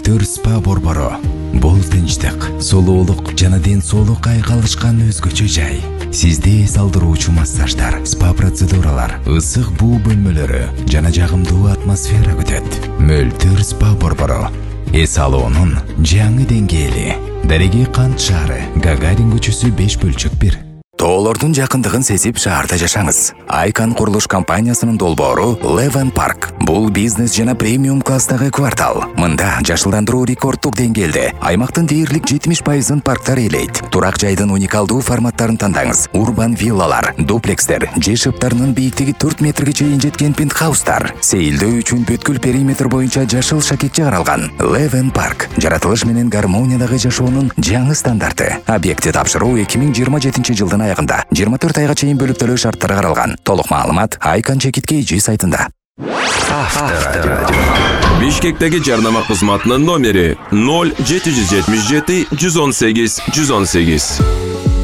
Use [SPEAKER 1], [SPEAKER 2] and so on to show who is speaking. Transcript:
[SPEAKER 1] Мөлтөр спа борбору. Бул тынчтык, солоолук жана ден соолукка айкалышкан өзгөчө жай. Сизди эс алдыруучу массаждар, спа процедуралар, ысык буу бөлмөлөрү жана жагымдуу атмосфера күтөт. Мөлтөр спа борбору. Эс алуунун жаңы деңгээли. Дареги Кант шаары, Гагарин көчөсү 5/1. Тоолордун жакындыгын сезип шаарда жашаңыз. Айкан курулуш компаниясынын долбоору Leven Park. Бул бизнес жана премиум класстагы квартал. Мында жашылдандыруу рекордтук деңгээлде. Аймактын дээрлик 70%-ын парктар ээлейт. Турак жайдын уникалдуу форматтарын тандаңыз. Урбан виллалар, дуплекстер, же шыптарынын бийиктиги 4 метрге чейин жеткен пентхаустар. Сейилдөө үчүн бүткүл периметр боюнча жашыл шакекче каралган. Leven Park жаратылыш менен гармониядагы жашоонун жаңы стандарты. Объекти тапшыруу 2027-жылдын аягында 24 айга чейин бөлүп төлөө шарттары каралган. Толук маалымат Айкан Чекит сайтында.
[SPEAKER 2] Бишкектеги жарнама кызматынын номери 0777 118 118.